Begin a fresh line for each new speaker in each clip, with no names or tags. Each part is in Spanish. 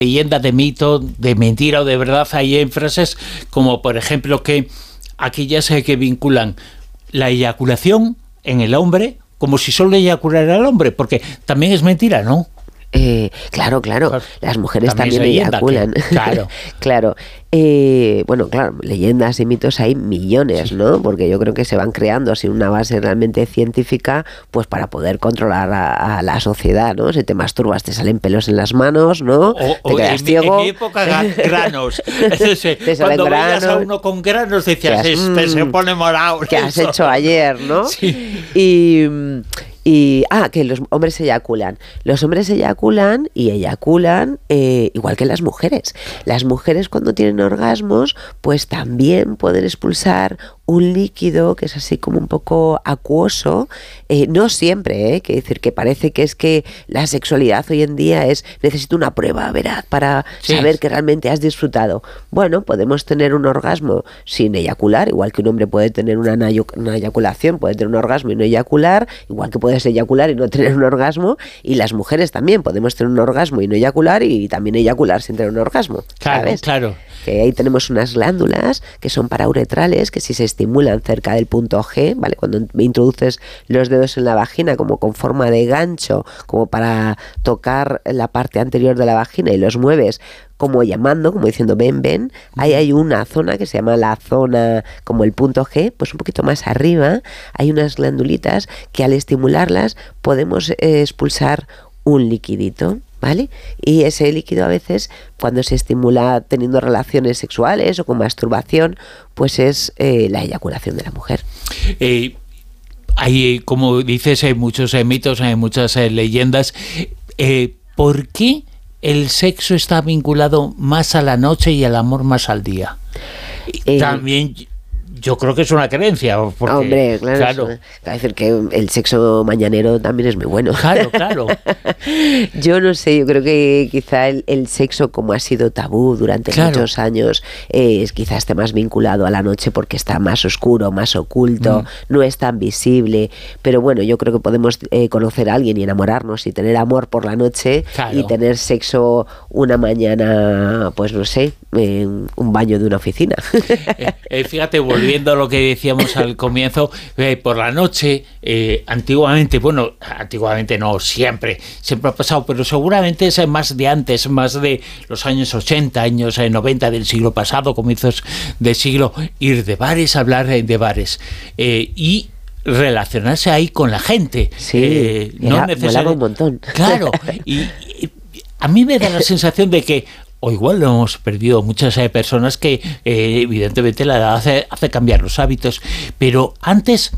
leyenda, de mito, de mentira o de verdad, hay frases como, por ejemplo, que aquellas que vinculan la eyaculación en el hombre como si solo eyaculara el hombre, porque también es mentira, ¿no?
Claro, las mujeres también eyaculan.
Claro.
Claro. Bueno, claro, leyendas y mitos hay millones, ¿no? Porque yo creo que se van creando sin una base realmente científica, pues para poder controlar a la sociedad, ¿no? Si te masturbas te salen pelos en las manos, ¿no? Te quedas ciego.
En mi época, granos.
Cuando
veías a uno con granos decías, se pone morado.
¿Qué has hecho ayer, no?
Sí.
Que los hombres eyaculan. Los hombres eyaculan igual que las mujeres. Las mujeres cuando tienen orgasmos, pues también pueden expulsar un líquido que es así como un poco acuoso, no siempre, que decir que parece que es que la sexualidad hoy en día necesito una prueba veraz para saber que realmente has disfrutado. Bueno, podemos tener un orgasmo sin eyacular, igual que un hombre puede tener una eyaculación, puede tener un orgasmo y no eyacular, igual que puedes eyacular y no tener un orgasmo, y las mujeres también podemos tener un orgasmo y no eyacular, y también eyacular sin tener un orgasmo. ¿Sabes?
Claro.
Que ahí tenemos unas glándulas que son parauretrales, que si se estimulan cerca del punto G, ¿vale? Cuando introduces los dedos en la vagina como con forma de gancho, como para tocar la parte anterior de la vagina y los mueves como llamando, como diciendo ven, ven, ahí hay una zona que se llama la zona como el punto G, pues un poquito más arriba hay unas glandulitas que al estimularlas podemos expulsar un liquidito, ¿vale? Y ese líquido a veces, cuando se estimula teniendo relaciones sexuales o con masturbación, pues es la eyaculación de la mujer.
Hay, como dices, hay muchos mitos, hay muchas leyendas. ¿Por qué el sexo está vinculado más a la noche y el amor más al día? También yo creo que es una creencia. Porque,
hombre, claro. Es decir, que el sexo mañanero también es muy bueno.
Claro.
Yo no sé, yo creo que quizá el sexo, como ha sido tabú durante muchos años, quizás esté más vinculado a la noche porque está más oscuro, más oculto, no es tan visible. Pero bueno, yo creo que podemos conocer a alguien y enamorarnos y tener amor por la noche y tener sexo una mañana, pues no sé, en un baño de una oficina.
Fíjate, volviendo a lo que decíamos al comienzo, por la noche, antiguamente no, siempre ha pasado, pero seguramente es más de antes, más de los años 80, años 90 del siglo pasado, comienzos del siglo, ir de bares, hablar de bares y relacionarse ahí con la gente.
Sí,
no
molaba un montón.
Claro, y a mí me da la sensación de que o igual lo hemos perdido muchas personas que evidentemente la edad hace cambiar los hábitos, pero antes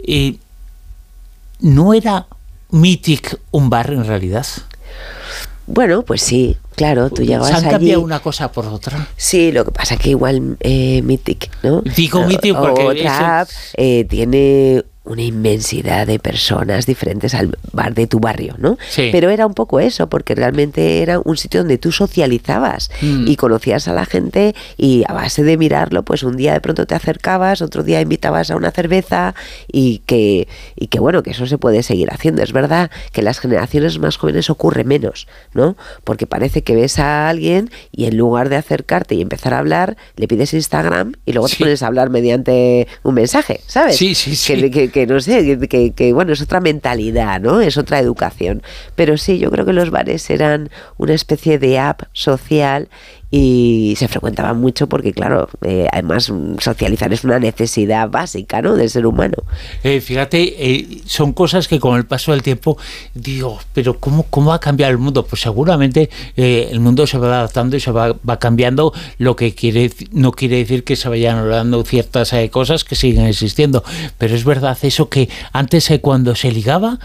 ¿no era mític un bar en realidad?
Bueno, pues sí, claro, tú llegabas allí.
¿Se han cambiado una cosa por otra?
Sí, lo que pasa que igual Mythic, ¿no?
Digo Mythic porque
otra app tiene una inmensidad de personas diferentes al bar de tu barrio, ¿no?
Sí.
Pero era un poco eso, porque realmente era un sitio donde tú socializabas y conocías a la gente, y a base de mirarlo, pues un día de pronto te acercabas, otro día invitabas a una cerveza, y que bueno, que eso se puede seguir haciendo. Es verdad que en las generaciones más jóvenes ocurre menos, ¿no? Porque parece que ves a alguien y en lugar de acercarte y empezar a hablar, le pides Instagram y luego te pones a hablar mediante un mensaje, ¿sabes?
Sí.
Que no sé, que bueno, es otra mentalidad, ¿no? Es otra educación. Pero sí, yo creo que los bares eran una especie de app social y se frecuentaban mucho porque, claro, además socializar es una necesidad básica, ¿no?, del ser humano.
Fíjate, son cosas que con el paso del tiempo digo, pero ¿cómo ha cambiado el mundo? Pues seguramente el mundo se va adaptando y se va cambiando, lo que no quiere decir que se vayan anulando ciertas cosas que siguen existiendo, pero es verdad eso que antes cuando se ligaba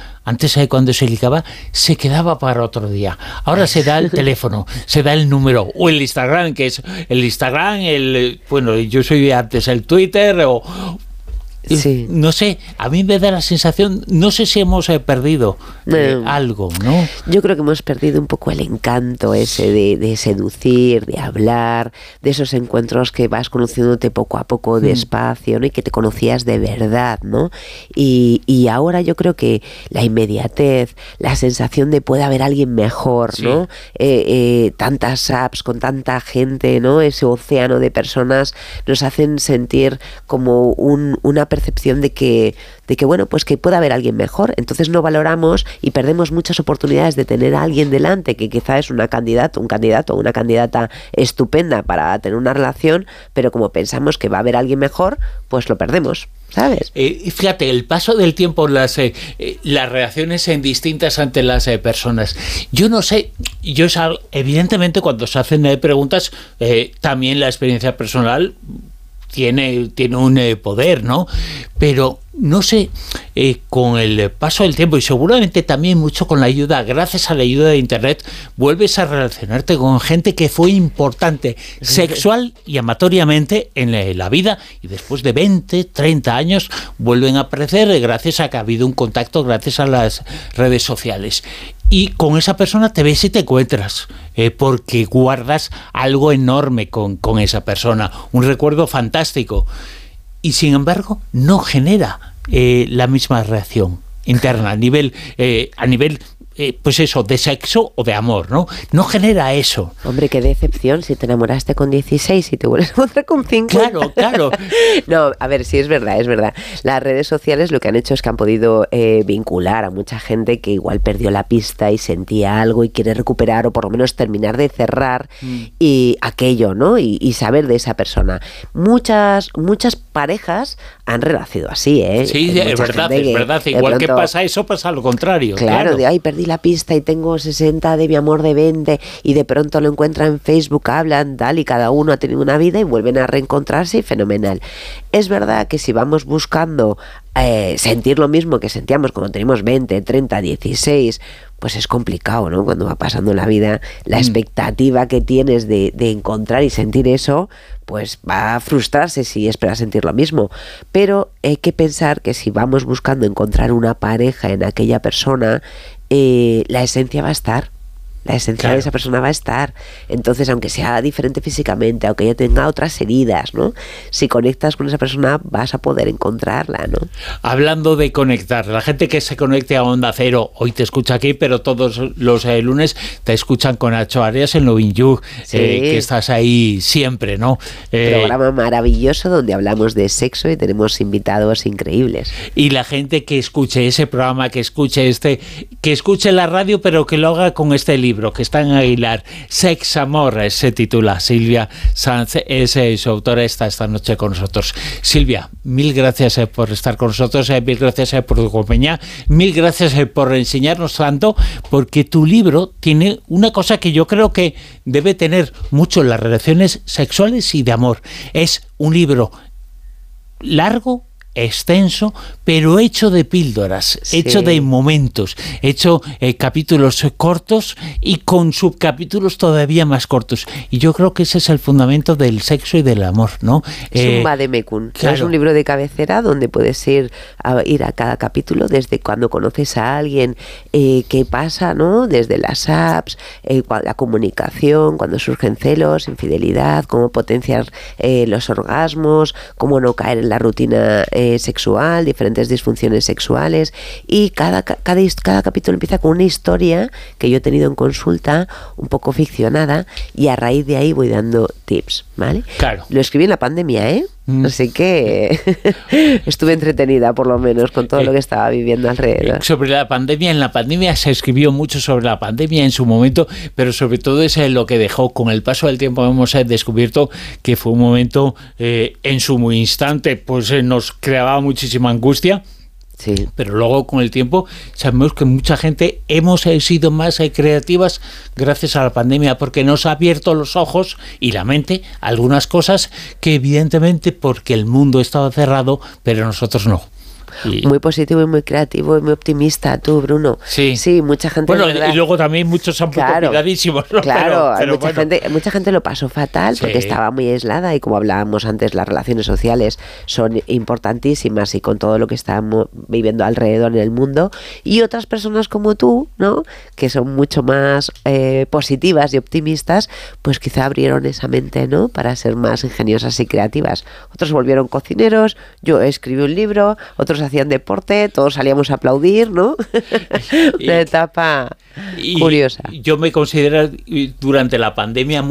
se quedaba para otro día. Ahora se da el teléfono, se da el número o el Instagram, que es el Instagram, bueno, yo soy de antes el Twitter,
Sí.
No sé, a mí me da la sensación, no sé si hemos perdido algo, ¿no?
Yo creo que hemos perdido un poco el encanto ese de seducir, de hablar, de esos encuentros que vas conociéndote poco a poco despacio, ¿no? Y que te conocías de verdad, ¿no? Y ahora yo creo que la inmediatez, la sensación de puede haber alguien mejor, ¿no? Tantas apps con tanta gente, ¿no? Ese océano de personas nos hacen sentir como una percepción de que bueno, pues que puede haber alguien mejor. Entonces no valoramos y perdemos muchas oportunidades de tener a alguien delante que quizá es un candidato o una candidata estupenda para tener una relación, pero como pensamos que va a haber alguien mejor, pues lo perdemos, ¿sabes?
Fíjate, el paso del tiempo, las reacciones distintas ante las personas. Yo no sé, evidentemente cuando se hacen preguntas, también la experiencia personal tiene un poder, ¿no? Pero no sé, con el paso del tiempo y seguramente también mucho con la ayuda, gracias a la ayuda de Internet, vuelves a relacionarte con gente que fue importante sexual y amatoriamente en la vida, y después de 20, 30 años vuelven a aparecer gracias a que ha habido un contacto, gracias a las redes sociales. Y con esa persona te ves y te encuentras, porque guardas algo enorme con esa persona, un recuerdo fantástico. Y sin embargo, no genera la misma reacción interna a nivel pues eso, de sexo o de amor, ¿no? No genera eso.
Hombre, qué decepción si te enamoraste con 16 y te vuelves a encontrar con 50.
Claro.
No, a ver, sí, es verdad. Las redes sociales lo que han hecho es que han podido vincular a mucha gente que igual perdió la pista y sentía algo y quiere recuperar o por lo menos terminar de cerrar y aquello, ¿no? Y saber de esa persona. Muchas parejas han renacido así, ¿eh?
Sí, es verdad. Igual que pasa eso, pasa lo contrario.
Claro, de ahí perdí la pista y tengo 60 de mi amor de 20 y de pronto lo encuentran en Facebook, hablan, tal, y cada uno ha tenido una vida y vuelven a reencontrarse y fenomenal. Es verdad que si vamos buscando sentir lo mismo que sentíamos cuando teníamos 20, 30, 16, pues es complicado, ¿no? Cuando va pasando la vida, la expectativa que tienes de encontrar y sentir eso, pues va a frustrarse si esperas sentir lo mismo. Pero hay que pensar que si vamos buscando encontrar una pareja en aquella persona, la esencia va a estar. La esencia de esa persona va a estar. Entonces, aunque sea diferente físicamente, aunque ella tenga otras heridas, ¿no? Si conectas con esa persona, vas a poder encontrarla, ¿no?
Hablando de conectar, la gente que se conecte a Onda Cero, hoy te escucha aquí, pero todos los lunes te escuchan con Nacho Arias en Lovin' You, que estás ahí siempre, ¿no?
Programa maravilloso donde hablamos de sexo y tenemos invitados increíbles.
Y la gente que escuche ese programa, que escuche la radio, pero que lo haga con este libro que está en Aguilar, Sex Amor, se titula. Silvia Sanz es su autora, está esta noche con nosotros. Silvia, mil gracias por estar con nosotros, mil gracias por tu compañía, mil gracias por enseñarnos tanto, porque tu libro tiene una cosa que yo creo que debe tener mucho en las relaciones sexuales y de amor. Es un libro largo, extenso, pero hecho de píldoras, hecho de momentos, hecho capítulos cortos y con subcapítulos todavía más cortos. Y yo creo que ese es el fundamento del sexo y del amor, ¿no?
Es un vademecum. Claro. Es un libro de cabecera donde puedes ir a cada capítulo, desde cuando conoces a alguien, qué pasa, ¿no? Desde las apps, la comunicación, cuando surgen celos, infidelidad, cómo potenciar los orgasmos, cómo no caer en la rutina sexual, diferentes disfunciones sexuales, y cada capítulo empieza con una historia que yo he tenido en consulta un poco ficcionada y a raíz de ahí voy dando tips, ¿vale?
Claro.
Lo escribí en la pandemia, así que estuve entretenida por lo menos con todo lo que estaba viviendo alrededor.
Sobre la pandemia, en la pandemia se escribió mucho sobre la pandemia en su momento, pero sobre todo es lo que dejó. Con el paso del tiempo hemos descubierto que fue un momento en su instante pues nos creaba muchísima angustia. Sí. Pero luego con el tiempo sabemos que mucha gente hemos sido más creativas gracias a la pandemia, porque nos ha abierto los ojos y la mente a algunas cosas que evidentemente porque el mundo estaba cerrado, pero nosotros no.
Muy positivo y muy creativo y muy optimista, tú, Bruno.
Sí,
mucha gente...
Bueno, y luego también muchos han puesto cuidadísimos, ¿no?
Claro,
pero
mucha gente lo pasó fatal porque estaba muy aislada y, como hablábamos antes, las relaciones sociales son importantísimas y con todo lo que estamos viviendo alrededor en el mundo. Y otras personas como tú, ¿no?, que son mucho más positivas y optimistas, pues quizá abrieron esa mente, ¿no?, para ser más ingeniosas y creativas. Otros se volvieron cocineros, yo escribí un libro, otros hacían deporte, todos salíamos a aplaudir, ¿no? Una etapa curiosa.
Yo me considero durante la pandemia